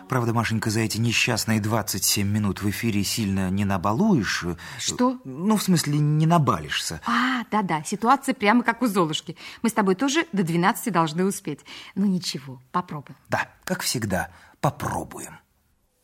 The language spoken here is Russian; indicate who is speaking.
Speaker 1: Правда, Машенька, за эти несчастные 27 минут в эфире сильно не набалуешь.
Speaker 2: Что?
Speaker 1: Ну, в смысле, не набалишься.
Speaker 2: Да-да, ситуация прямо как у Золушки. Мы с тобой тоже до 12 должны успеть. Ну, ничего, попробуем.
Speaker 1: Да, как всегда, попробуем.